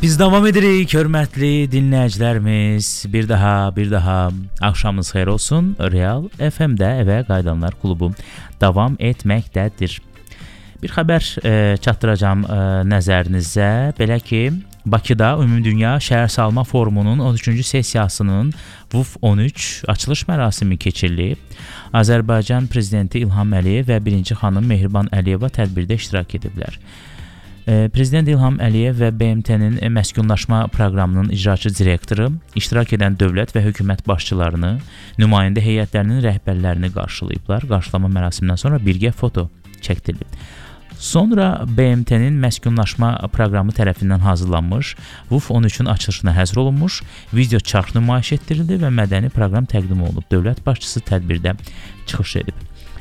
Biz davam edirik, hörmətli dinləyicilərimiz. Bir daha axşamınız xeyir olsun. Real FM-də Evə Qayıdanlar Klubu davam etməkdədir. Bir xəbər çatdıracağam nəzərinizə. Belə ki, Bakıda Ümumdünya Şəhər Salma Forumunun 13-cü sessiyasının VUF 13 açılış mərasimi keçirilib. Azərbaycan Prezidenti İlham Əliyev və 1-ci xanım Mehriban Əliyeva tədbirdə iştirak ediblər. Prezident İlham Əliyev və BMT-nin məskunlaşma proqramının icraçı direktoru iştirak edən dövlət və hökumət başçılarını, nümayəndə heyətlərinin rəhbərlərini qarşılayıblar. Qarşılama mərasimindən sonra birgə foto çəkdirilib. Sonra BMT-nin məskunlaşma proqramı tərəfindən hazırlanmış VUF 13-ün açılışına həsr olunmuş video çarx nümayiş etdirildi və mədəni proqram təqdim olunub. Dövlət başçısı tədbirdə çıxış edib.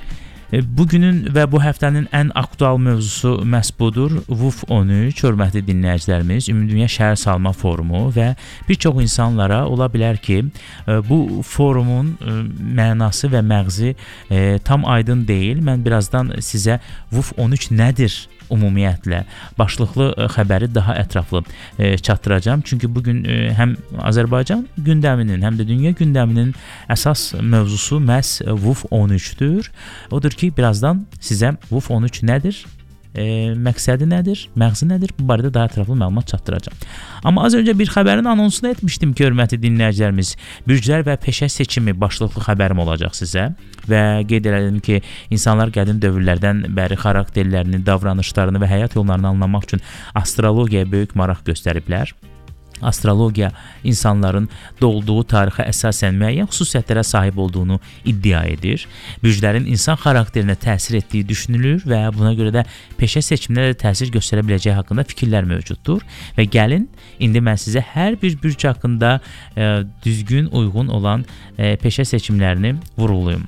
Bugünün və bu həftənin ən aktual mövzusu məhz budur. VUF 13, hörmətli dinləyicilərimiz, Ümumdünya Şəhər Salma Forumu və bir çox insanlara ola bilər ki, bu forumun mənası və məğzi tam aydın deyil. Mən birazdan sizə VUF 13 nədir ümumiyyətlə başlıqlı xəbəri daha ətraflı çatdıracağam. Çünki bugün həm Azərbaycan gündəminin, həm də dünya gündəminin əsas mövzusu məhz VUF 13-dür. Odur ki, birazdan sizə VUF 13 nədir, məqsədi nədir, məğzi nədir, bu barədə daha ətraflı məlumat çatdıracağam. Amma az öncə bir xəbərin anonsunu etmişdim ki, hörmətli dinləyicilərimiz, bürclər və peşə seçimi başlıqlı xəbərim olacaq sizə və qeyd edelim ki, insanlar qədim dövrlərdən bəri xarakterlərini, davranışlarını və həyat yollarını anlamaq üçün astrologiyaya böyük maraq göstəriblər. Astrologiya insanların doğulduğu tarixə əsasən müəyyən xüsusiyyətlərə sahib olduğunu iddia edir. Bürclərin insan xarakterinə təsir etdiyi düşünülür və buna görə də peşə seçiminə də təsir göstərə biləcəyi haqqında fikirlər mövcuddur. Və gəlin, indi mən sizə hər bir bürc haqqında düzgün, uyğun olan peşə seçimlərini vurğulayım.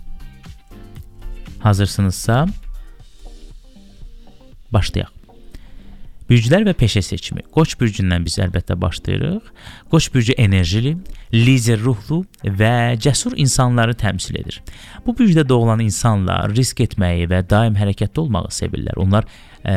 Hazırsınızsa, başlayaq. Bürclər və peşə seçimi. Qoç bürcündən biz əlbəttə başlayırıq. Qoç bürcü enerjili, lider ruhlu və cəsur insanları təmsil edir. Bu bürcdə doğulan insanlar risk etməyi və daim hərəkətdə olmağı sevirlər. Onlar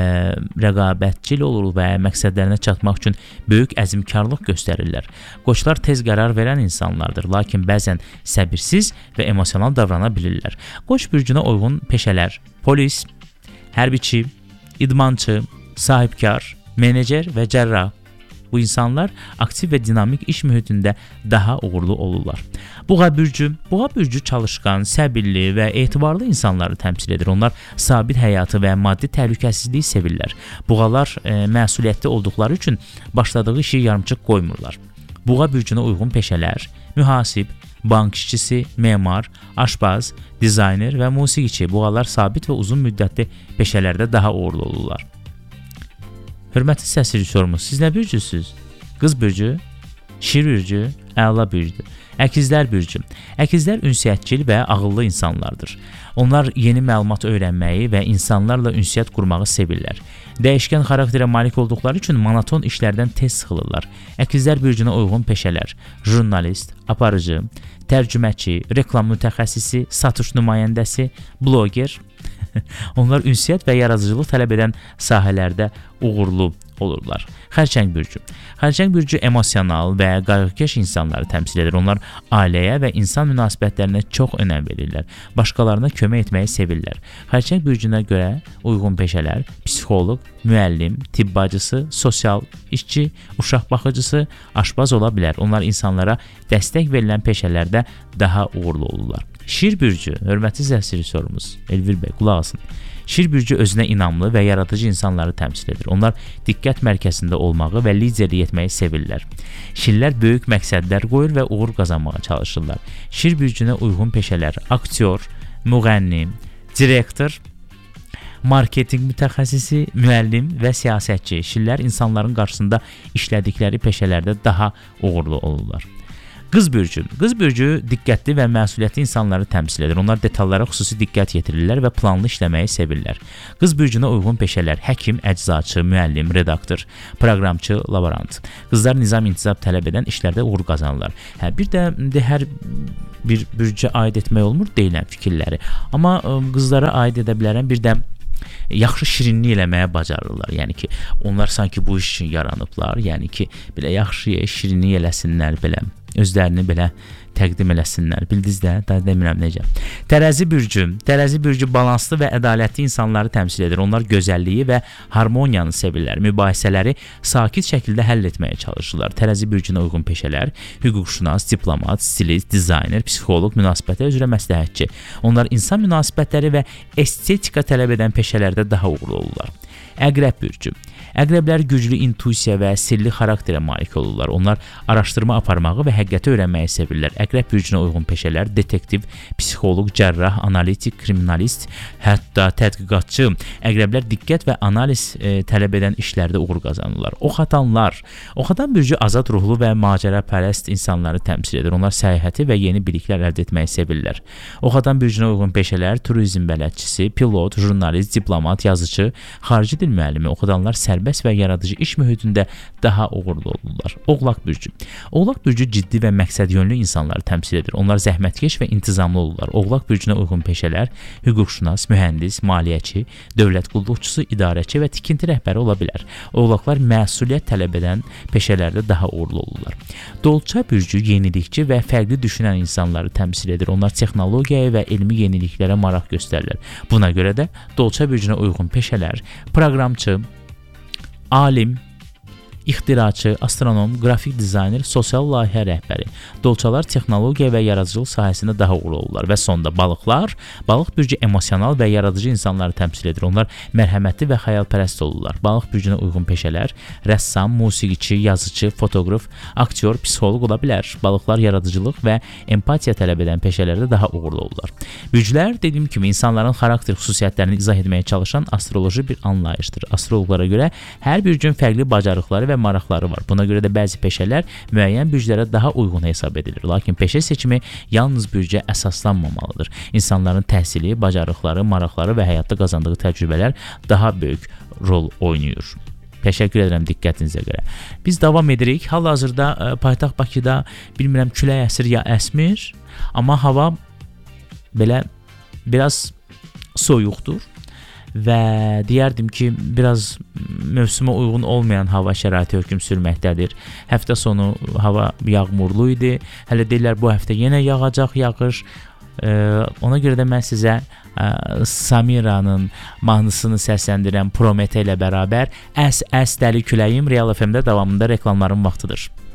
rəqabətçil olur və məqsədlərinə çatmaq üçün böyük əzmkarlıq göstərirlər. Qoçlar tez qərar verən insanlardır, lakin bəzən səbirsiz və emosional davrana bilirlər. Qoç bürcünə uyğun peşələr: polis, hərbiçi, idmançı, sahibkar, menecer və cərrah. Bu insanlar aktiv və dinamik iş mühitində daha uğurlu olurlar. Buğa bürcü çalışqan, səbirli və etibarlı insanları təmsil edir. Onlar sabit həyatı və maddi təhlükəsizliyi sevirlər. Buğalar məsuliyyətli olduqları üçün başladığı işi yarımçıq qoymurlar. Buğa bürcünə uyğun peşələr: mühasib, bank işçisi, memar, aşpaz, dizayner və musiqiçi. Buğalar sabit və uzun müddətli peşələrdə daha uğurlu olurlar. Hörmətli səs rejissorumuz, siz nə bürcüsüz? Qız bürcü, şir bürcü, əla bürcü. Əkizlər bürcü. Əkizlər ünsiyyətçil və ağıllı insanlardır. Onlar yeni məlumat öyrənməyi və insanlarla ünsiyyət qurmağı sevirlər. Dəyişkən xarakterə malik olduqları üçün monoton işlərdən tez sıxılırlar. Əkizlər bürcünə uyğun peşələr: jurnalist, aparıcı, tərcüməçi, reklam mütəxəssisi, satış nümayəndəsi, bloger. Onlar ünsiyyət və yaradıcılıq tələb edən sahələrdə uğurlu olurlar. Xərçəng bürcü. Xərçəng bürcü emosional və qayğıkeş insanları təmsil edir. Onlar ailəyə və insan münasibətlərinə çox önəm verirlər. Başqalarına kömək etməyi sevirlər. Xərçəng bürcünə görə uyğun peşələr: psixoloq, müəllim, tibb bacısı, sosial işçi, uşaq baxıcısı, aşpaz ola bilər. Onlar insanlara dəstək verilən peşələrdə daha uğurlu olurlar. Şir bürcü, hörmətli səs rejissorumuz Elvir bəy, qulaq asın. Şir bürcü özünə inamlı və yaradıcı insanları təmsil edir. Onlar diqqət mərkəzində olmağı və liderlik etməyi sevirlər. Şirlər böyük məqsədlər qoyur və uğur qazanmağa çalışırlar. Şir bürcünə uyğun peşələr: aktyor, müğənni, direktor, marketinq mütəxəssisi, müəllim və siyasətçi. Şirlər insanların qarşısında işlədikləri peşələrdə daha uğurlu olurlar. Qız bürcü. Qız bürcü diqqətli və məsuliyyətli insanları təmsil edir. Onlar detallara xüsusi diqqət yetirirlər və planlı işləməyi sevirlər. Qız bürcünə uyğun peşələr: həkim, əczaçı, müəllim, redaktor, proqramçı, laborant. Qızlar nizam-intizam tələb edən işlərdə uğur qazanırlar. Bir də hər bir bürcə aid etmək olmur deyilən fikirləri. Amma qızlara aid edə bilərəm bir də yaxşı şirinlik eləməyə bacarırlar. Yəni ki, onlar sanki bu iş üçün yaranıblar. Yəni ki, belə yaxşı şirinlik eləsinlər, belə özlərini belə təqdim eləsinlər. Bildiniz də, daha demirəm necə. Tərəzi bürcü balanslı və ədalətli insanları təmsil edir. Onlar gözəlliyi və harmoniyanı sevirlər. Mübahisələri sakit şəkildə həll etməyə çalışırlar. Tərəzi bürcünə uyğun peşələr: hüquqşünas, diplomat, stilist, dizayner, psixoloq, münasibətlər üzrə məsləhətçi. Onlar insan münasibətləri və estetika tələb edən peşələrdə daha uğurlu olurlar. Əqrəb bürcü. Əqrəblər güclü intuisiya və sirli xarakterə malik olurlar. Onlar araşdırma aparmağı və həqiqəti öyrənməyi sevirlər. Əqrəb bürcünə uyğun peşələr: detektiv, psixoloq, cərrah, analitik, kriminalist, hətta tədqiqatçı. Əqrəblər diqqət və analiz tələb edən işlərdə uğur qazanırlar. Oxatan bürcü azad ruhlu və macərapərəst insanları təmsil edir. Onlar səyahəti və yeni biliklər əldə etməyi sevirlər. Oxatan bürcünə uyğun peşələr: turizm bələdçisi, pilot, jurnalist, diplomat, yazıcı, xarici dil müəllimi. Oxudanlar sərbəst və yaradıcı iş mühitində daha uğurlu olurlar. Oğlaq bürcü ciddi və məqsədyönlü insanları təmsil edir. Onlar zəhmətkeş və intizamlı olurlar. Oğlaq bürcünə uyğun peşələr: hüquqşünas, mühəndis, maliyyəçi, dövlət qulluqçusu, idarəçi və tikinti rəhbəri ola bilər. Oğlaqlar məsuliyyət tələb edən peşələrdə daha uğurlu olurlar. Dolça bürcü yenilikçi və fərqli düşünən insanları təmsil edir. Onlar texnologiyaya və elmi yeniliklərə maraq göstərirlər. Buna görə də dolça bürcünə uyğun peşələr: proqramçı, alim, ixtiraçı, astronom, qrafik dizayner, sosial layihə rəhbəri. Dolçalar texnologiya və yaradıcılıq sahəsində daha uğurlu olurlar. Və sonda balıq bürcü emosional və yaradıcı insanları təmsil edir. Onlar mərhəmətli və xəyalpərəst olurlar. Balıq bürcünə uyğun peşələr: rəssam, musiqiçi, yazıcı, fotoqraf, aktyor, psixoloq ola bilər. Balıqlar yaradıcılıq və empatiya tələb edən peşələrdə daha uğurlu olurlar. Bürclər, dediyim kimi, insanların xarakter xüsusiyyətlərini izah etməyə çalışan astroloji bir anlayışdır. Astroloqlara görə hər bürcün fərqli bacarıqları və maraqları var. Buna görə də bəzi peşələr müəyyən bürclərə daha uyğun hesab edilir. Lakin peşə seçimi yalnız bürcə əsaslanmamalıdır. İnsanların təhsili, bacarıqları, maraqları və həyatda qazandığı təcrübələr daha böyük rol oynayır. Təşəkkür edirəm diqqətinizə görə. Biz davam edirik. Hal-hazırda paytaxt Bakıda bilmirəm külək əsir ya əsmir, amma hava belə biraz soyuqdur. Və deyərdim ki, biraz mövsümə uyğun olmayan hava şəraiti hökm sürməkdədir. Həftə sonu hava yağmurlu idi. Hələ deyirlər bu həftə yenə yağacaq yağış. Ona görə də mən sizə Samira'nın mahnısını səsləndirən Promete ilə bərabər Əs dəli küləyim Real FM-də davamında reklamların vaxtıdır.